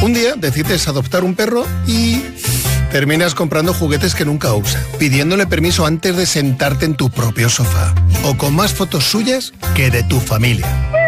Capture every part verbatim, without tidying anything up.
Un día decides adoptar un perro y terminas comprando juguetes que nunca usa, pidiéndole permiso antes de sentarte en tu propio sofá, o con más fotos suyas que de tu familia.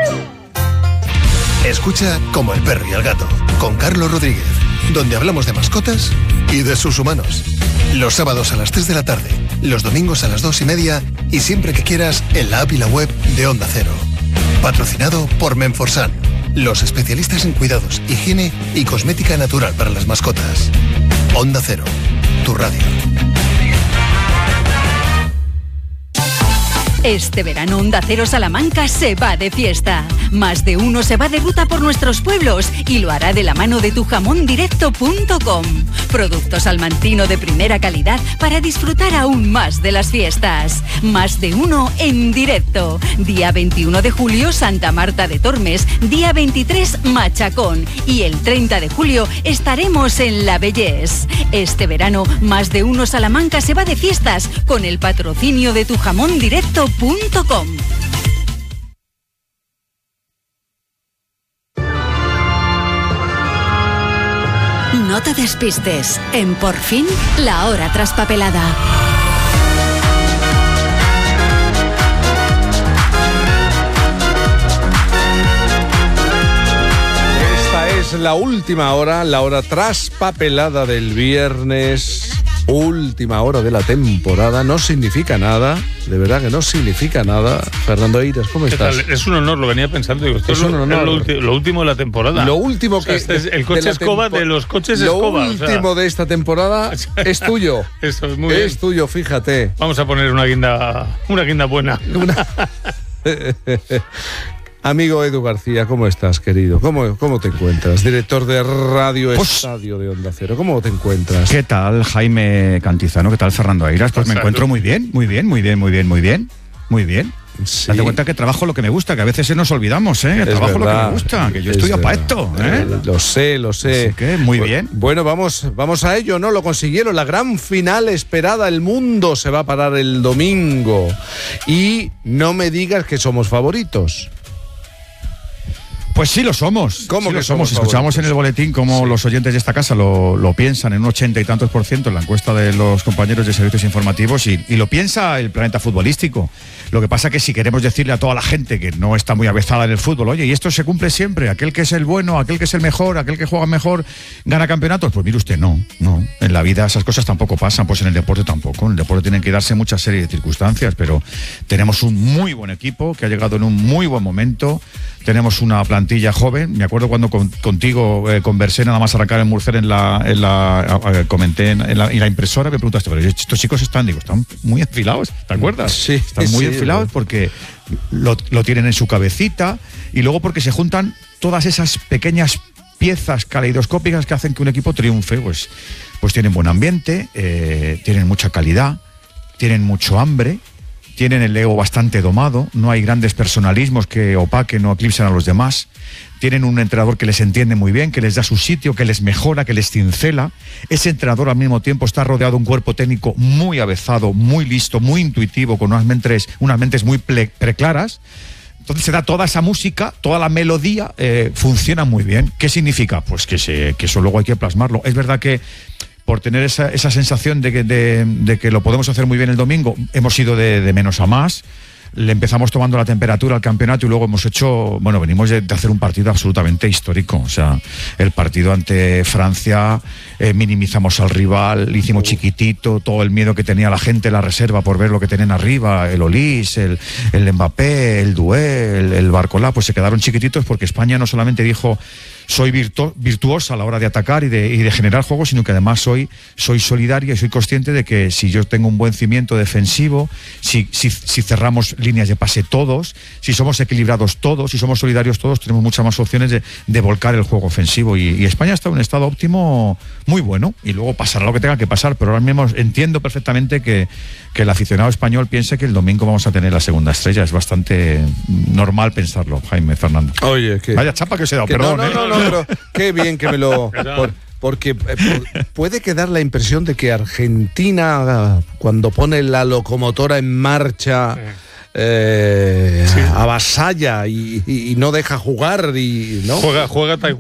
Escucha Como el perro y el gato, con Carlos Rodríguez, donde hablamos de mascotas y de sus humanos. Los sábados a las tres de la tarde, los domingos a las dos y media y siempre que quieras en la app y la web de Onda Cero. Patrocinado por Menforsan, los especialistas en cuidados, higiene y cosmética natural para las mascotas. Onda Cero, tu radio. Este verano Onda Cero Salamanca se va de fiesta. Más de uno se va de ruta por nuestros pueblos y lo hará de la mano de tu jamón directo punto com. Producto salmantino de primera calidad para disfrutar aún más de las fiestas. Más de uno en directo. Día veintiuno de julio Santa Marta de Tormes, día veintitrés Machacón y el treinta de julio estaremos en La Bellés. Este verano Más de uno Salamanca se va de fiestas con el patrocinio de tu jamón directo punto com. No te despistes. En Por Fin, la hora traspapelada. Esta es la última hora, la hora traspapelada del viernes. Última hora de la temporada, no significa nada, de verdad que no significa nada. Fernando Eiras, ¿cómo estás? Tal? Es un honor, lo venía pensando. Digo, esto es es un honor. Lo, ulti- lo último de la temporada. Lo último que... O sea, este es el coche escoba tempo- de los coches lo escoba. Lo último o sea, de esta temporada es tuyo. Eso es muy Es bien. tuyo, fíjate. Vamos a poner una guinda, una guinda buena. Una... Amigo Edu García, ¿cómo estás, querido? ¿Cómo, cómo te encuentras? Director de Radio pues, Estadio de Onda Cero. ¿Cómo te encuentras? ¿Qué tal, Jaime Cantizano? ¿Qué tal, Fernando Eiras? Pues me encuentro muy bien, muy bien, muy bien, muy bien, muy bien, muy bien. Sí. Date cuenta que trabajo lo que me gusta, que a veces se nos olvidamos, ¿eh? Es trabajo verdad, lo que me gusta, que yo estudio para esto, ¿eh? Lo sé, lo sé. Así que muy bien. Bueno, vamos, vamos a ello, ¿no? Lo consiguieron, la gran final esperada, el mundo se va a parar el domingo. Y no me digas que somos favoritos. Pues sí lo somos. ¿Cómo sí que lo somos? somos? Escuchamos en el boletín cómo sí. los oyentes de esta casa lo, lo piensan en un ochenta y tantos por ciento en la encuesta de los compañeros de servicios informativos y, y lo piensa el planeta futbolístico. Lo que pasa que si queremos decirle a toda la gente que no está muy avezada en el fútbol, oye, y esto se cumple siempre, aquel que es el bueno, aquel que es el mejor, aquel que juega mejor, gana campeonatos, pues mire usted, no, no. En la vida esas cosas tampoco pasan, pues en el deporte tampoco. En el deporte tienen que darse muchas serie de circunstancias, pero tenemos un muy buen equipo que ha llegado en un muy buen momento. Tenemos una plantilla joven. Me acuerdo cuando con, contigo eh, conversé nada más arrancar en Murcer en la, en la eh, comenté en, en, la, en la impresora, me preguntaste, pero estos chicos están, digo, están muy enfilados, ¿te acuerdas? Sí, están muy sí, enfilados porque lo, lo tienen en su cabecita y luego porque se juntan todas esas pequeñas piezas caleidoscópicas que hacen que un equipo triunfe. Pues, pues tienen buen ambiente, eh, tienen mucha calidad, tienen mucho hambre. Tienen el ego bastante domado, no hay grandes personalismos que opaquen o eclipsen a los demás. Tienen un entrenador que les entiende muy bien, que les da su sitio, que les mejora, que les cincela. Ese entrenador al mismo tiempo está rodeado de un cuerpo técnico muy avezado, muy listo, muy intuitivo, con unas mentes, unas mentes muy ple- preclaras. Entonces se da toda esa música, toda la melodía, eh, funciona muy bien. ¿Qué significa? Pues que, se, que eso luego hay que plasmarlo. Es verdad que por tener esa, esa sensación de que, de, de que lo podemos hacer muy bien el domingo, hemos ido de, de menos a más. Le empezamos tomando la temperatura al campeonato y luego hemos hecho, bueno, venimos de, de hacer un partido absolutamente histórico. O sea, el partido ante Francia, eh, minimizamos al rival, hicimos chiquitito, todo el miedo que tenía la gente, la reserva por ver lo que tenían arriba, el Olís, el, el Mbappé, el Doué, el, el Barcolá, pues se quedaron chiquititos porque España no solamente dijo soy virtu- virtuosa a la hora de atacar y de, y de generar juego, sino que además soy, soy solidaria y soy consciente de que si yo tengo un buen cimiento defensivo, si, si, si cerramos líneas de pase todos, si somos equilibrados todos, si somos solidarios todos, tenemos muchas más opciones de, de volcar el juego ofensivo. Y, y España está en un estado óptimo muy bueno y luego pasará lo que tenga que pasar, pero ahora mismo entiendo perfectamente que, que el aficionado español piense que el domingo vamos a tener la segunda estrella. Es bastante normal pensarlo, Jaime, Fernando. Oye, que... Vaya chapa que os he dado, que perdón. No, no, ¿eh? no, no, pero qué bien que me lo... Por, porque eh, puede quedar la impresión de que Argentina, cuando pone la locomotora en marcha, eh, sí. avasalla y, y, y no deja jugar y no juega, juega tal